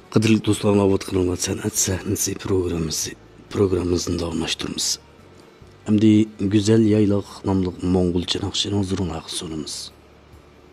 Qadrli do'stlar, navbatqarolar san'at sahnasi programmamizni davomlashtiramiz. Hamda Güzel Yaylaq nomli Mo'ng'ulcha naqshini huzurlarga sunamiz.